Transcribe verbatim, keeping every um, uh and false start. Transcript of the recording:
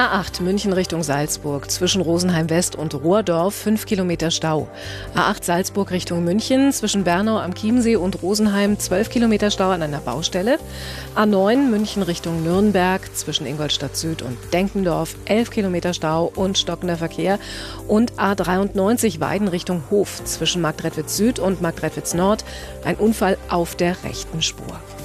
A acht München Richtung Salzburg, zwischen Rosenheim West und Rohrdorf fünf Kilometer Stau. A acht Salzburg Richtung München, zwischen Bernau am Chiemsee und Rosenheim zwölf Kilometer Stau an einer Baustelle. A neun München Richtung Nürnberg, zwischen Ingolstadt Süd und Denkendorf elf Kilometer Stau und stockender Verkehr. Und A dreiundneunzig Weiden Richtung Hof, zwischen Marktredwitz Süd und Marktredwitz Nord, ein Unfall auf der rechten Spur.